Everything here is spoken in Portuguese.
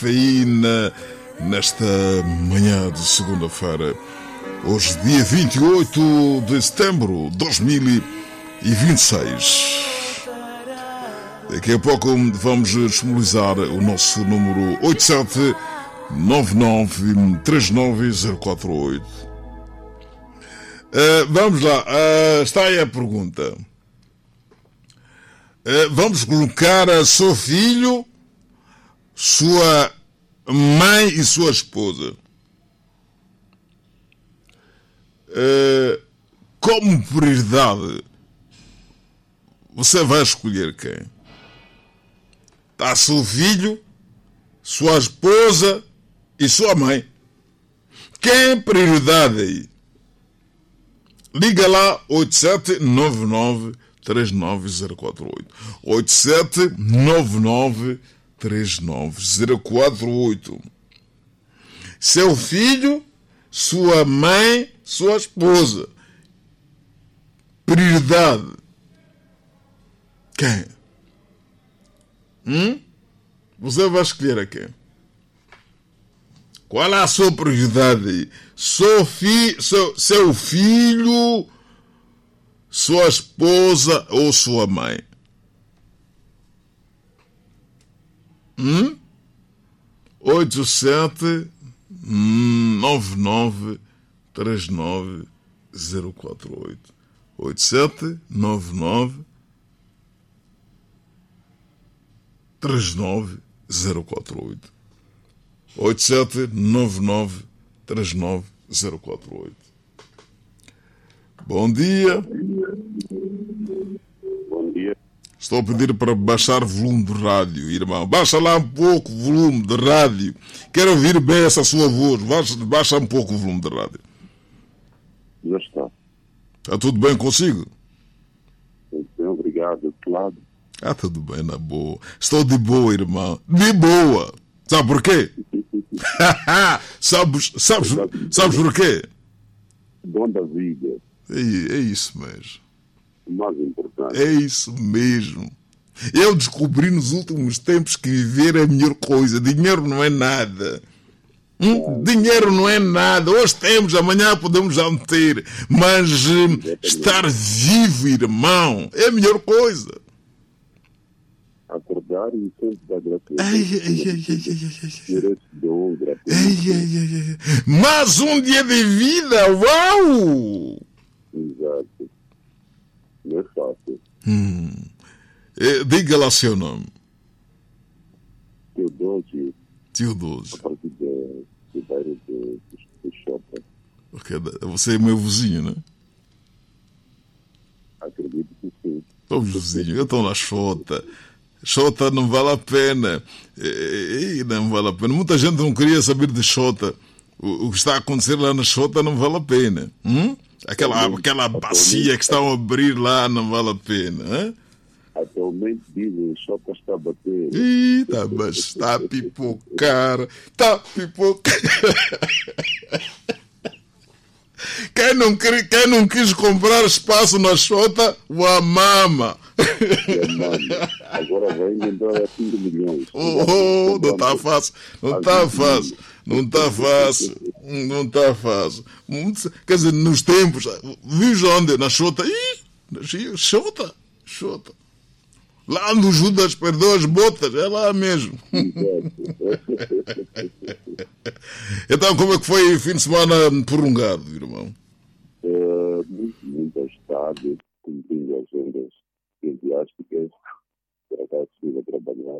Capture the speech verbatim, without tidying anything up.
cafeína nesta manhã de segunda-feira. Hoje, dia vinte e oito de setembro de dois mil e vinte e seis. Daqui a pouco vamos disponibilizar o nosso número oito sete nove nove três nove zero quatro oito. Uh, vamos lá, uh, está aí a pergunta. Uh, vamos colocar a seu filho, sua mãe e sua esposa uh, como prioridade. Você vai escolher quem? Está seu filho, sua esposa e sua mãe. Quem é prioridade aí? Liga lá oito sete nove nove três nove zero quatro oito. oito sete nove nove três nove zero quatro oito. Seu filho, sua mãe, sua esposa. Prioridade. Quem? Hum? Você vai escolher a quem? Qual é a sua prioridade aí? Seu, fi, seu, seu filho, sua esposa ou sua mãe? Hum? oito sete nove nove três nove zero quatro oito. oito sete nove nove três nove zero quatro oito. oito sete nove nove três nove zero quatro oito. Bom dia. Bom dia. Estou a pedir para baixar o volume do rádio, irmão. Baixa lá um pouco o volume de rádio. Quero ouvir bem essa sua voz. Baixa, baixa um pouco o volume de rádio. Já está. Está tudo bem consigo? Muito bem, obrigado. Claro. Ah, tudo bem, na boa. Estou de boa, irmão. De boa. Sabe por quê? sabes, sabes, sabes por quê? Dom da vida. É, é isso mesmo. O mais importante. É isso mesmo. Eu descobri nos últimos tempos que viver é a melhor coisa. Dinheiro não é nada. Hum? Dinheiro não é nada. Hoje temos, amanhã podemos já não ter. Mas hum, estar vivo, irmão, é a melhor coisa. Acordar e sempre dar gratidão. Ai, ai, ai, ai, ai, ai, Dom, gratidão. ai, ai, ai, ai. Mais um dia de vida, uau! Exato. Não é fácil. Hum. Eh, Diga lá seu nome. Teodósio, Teodósio. a partir de- do bairro de, de, de Chota. Ok, você é meu vizinho, né? Acredito que sim. Somos vizinhos. Eu estou na Xota. Xota não vale a pena. Eh, eh, Não vale a pena. Muita gente não queria saber de Xota. O, o que está a acontecer lá na Xota não vale a pena. Hum? Aquela, aquela bacia que estão a abrir lá não vale a pena. Hein? Atualmente dizem que Chota está a bater. Ih, tá, mas está a pipocar. Está a pipocar. Quem não, quer, quem não quis comprar espaço na Xota, o amama. É, mano, agora vai entrar a cinco milhões. Oh, oh, não está fácil. Não está fácil. Não está fácil. Não está fácil. Quer dizer, nos tempos, viu onde? Na Xota. Ih, Xota. Xota. Lá onde o Judas perdeu as botas, é lá mesmo. Então, como é que foi o fim de semana prolongado, irmão? Uh, muito, muito agitado, cumprindo as agendas eclesiásticas, por acaso estive a trabalhar,